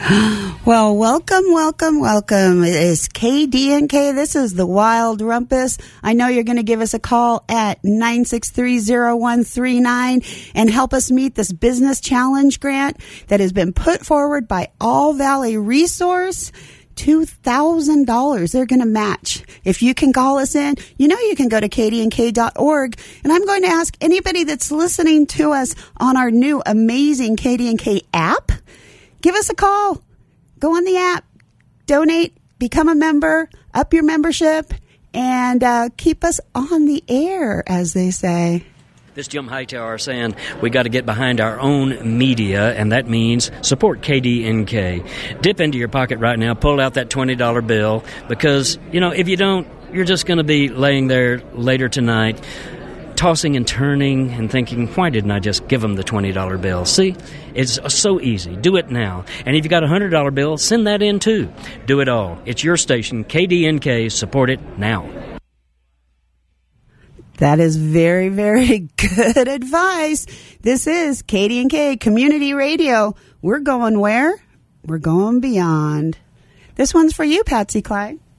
Well, welcome. It is KDNK. This is the Wild Rumpus. I know you're going to give us a call at 963-0139 and help us meet this business challenge grant that has been put forward by All Valley Resource. $2,000 they're going to match. If you can call us in, you know you can go to kdnk.org. And I'm going to ask anybody that's listening to us on our new amazing KDNK app, give us a call. Go on the app, donate, become a member, up your membership, and keep us on the air, as they say. This Jim Hightower saying we got to get behind our own media, and that means support KDNK. Dip into your pocket right now, pull out that $20 bill, because, if you don't, you're just going to be laying there later tonight, tossing and turning and thinking, why didn't I just give them the $20 bill? See, it's so easy. Do it now. And if you got a $100 bill, send that in too. Do it all. It's your station, KDNK. Support it now. That is very, very good advice. This is KDNK Community Radio. We're going where? We're going beyond. This one's for you, Patsy Clyde.